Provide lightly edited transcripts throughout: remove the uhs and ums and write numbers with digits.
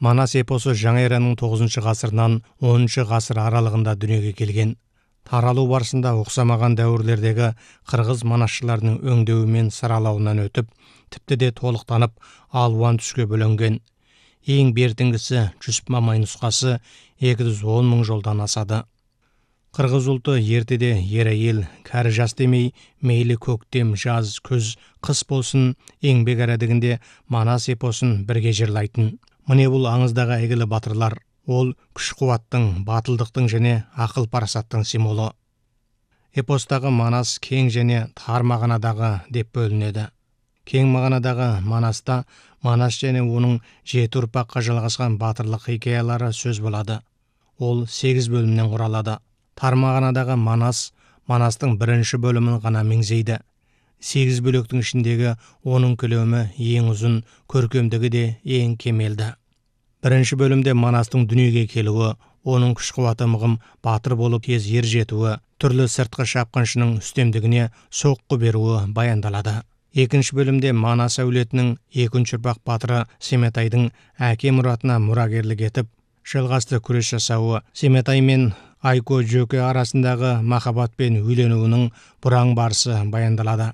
Манас эпосы жаңа эраның 9 ғасырынан 10 ғасыр аралығында дүниеге келген. Таралу барысында ұқсамаған дәуірлердегі қырғыз манасшыларының өңдеуі мен саралауынан өтіп, тіпті де толықтанып, алуан түске бөлінген. Ең бертінгісі Жүсіп Мамай нұсқасы 210 мың жолдан асады. Қырғыз ұлты ертеде ер әйел, кәрі жас демей, мейлі көктем, жаз, күз, қыс болсын, еңбек әредігінде Манас эпосын бірге жырлайтын. Міне бұл аңыздағы әйгілі батырлар. Ол күш-қуаттың, батылдықтың және ақыл-парасаттың символы. Эпостағы Манас кең және тар мағынадағы деп бөлінеді. Кең мағынадағы Манаста Манас және оның 7 ұрпаққа жалғасқан батырлық хикаялары сөз болады. Ол 8 бөлімнен құралады. Тар мағынадағы Манастың бірінші бөлімін ғана меңзейді. 8 бөлектің ішіндегі оның көлемі ең ұзын, көркемдігі де ең кемелді. Бірінші бөлімде Манастың дүниеге келуі, оның күш-қуаты мығым батыр болып тез ер жетуі, түрлі сыртқы шапқыншының үстемдігіне соққы беруі баяндалады. Екінші бөлімде Манас әулетінің 2 ұрпақ батыры Семетайдың әке мұратына мұрагерлік етіп, жалғасты күрес жасауы, Семетай мен Айко Жөке арасындағы махаббатпен үйленуінің бұраң барысы баяндалады.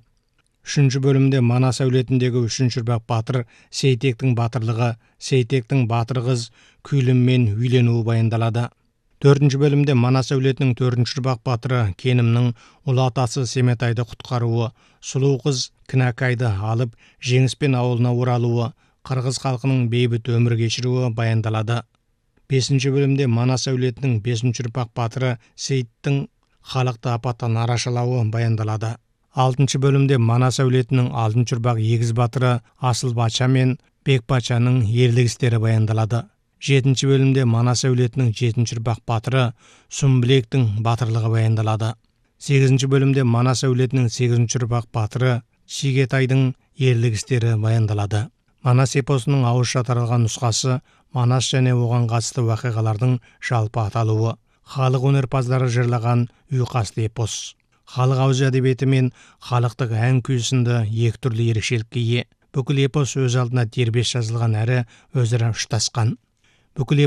3 бөлімде Манас әулетіндегі 3 ұрпақ батыр Сейтектің батырлығы, Сейтектің батыр қыз Күйліммен үйленуі баяндалады. 4 бөлімде Манас әулетінің 4 ұрпақ батыры Кенімнің ұлы атасы Семетайды құтқаруы, сұлу қыз Кінәкайды алып, жеңіспен ауылына оралуы, қырғыз халқының бейбіт өмір кешіруі баяндалады. 5 бөлімде Манас әулетінің 5 ұрпақ батыры Сейттің халықты апаттан арашалауы баяндалады. 6 бөлімде Манас әулетінің 6 ұрпақ егіз батыры Асыл Патша мен Бек Патшаның ерлік істері баяндалады. 7 бөлімде Манас әулетінің 7 ұрпақ батыры Сүмбілектің батырлығы баяндалады. 8 бөлімде Манас әулетінің 8 ұрпақ батыры Шигетайдың ерлік істері баяндалады. Манас эпосының ауызша таралған нұсқасы Манас және оған қатысты уақиғалардың жалпы аталуы. Халық өнерпаздары жырлаған ұйқасты эпос. Халық ауыз әдебиеті мен халықтық ән күй сынды екі түрлі ерекшелікке ие. Бүкіл эпос өз алдына дербес жазылған әрі өзара ұштасқан. Бүкіл